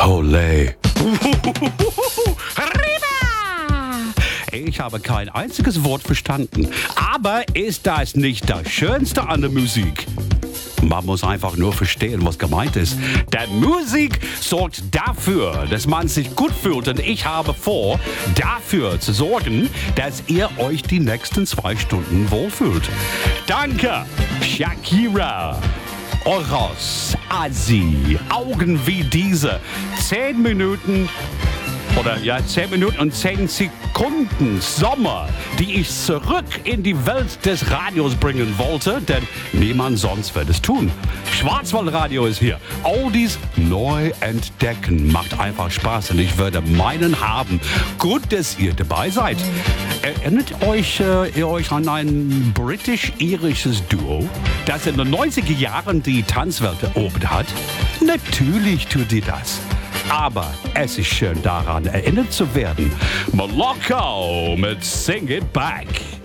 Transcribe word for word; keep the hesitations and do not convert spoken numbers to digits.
Ole. Ich habe kein einziges Wort verstanden. Aber ist das nicht das Schönste an der Musik? Man muss einfach nur verstehen, was gemeint ist. Denn Musik sorgt dafür, dass man sich gut fühlt. Und ich habe vor, dafür zu sorgen, dass ihr euch die nächsten zwei Stunden wohlfühlt. Danke, Shakira. Oros, Asi, Augen wie diese. Zehn Minuten oder ja, zehn Minuten und zehn Sekunden Sommer, die ich zurück in die Welt des Radios bringen wollte, denn niemand sonst wird es tun. Schwarzwaldradio ist hier. Oldies neu entdecken. Macht einfach Spaß und ich würde meinen haben. Gut, dass ihr dabei seid. Erinnert euch, äh, ihr euch an ein britisch-irisches Duo, das in den neunziger Jahren die Tanzwelt erobert hat? Natürlich tut ihr das. Aber es ist schön daran erinnert zu werden. Moloko mit Sing It Back.